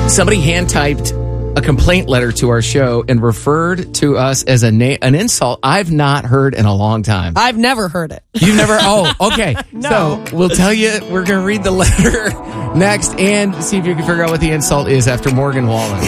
Somebody hand-typed a complaint letter to our show and referred to us as an insult I've not heard in a long time. I've never heard it. You've never? Oh, okay. No. So we'll tell you, we're going to read the letter next and see if you can figure out what the insult is after Morgan Wallen.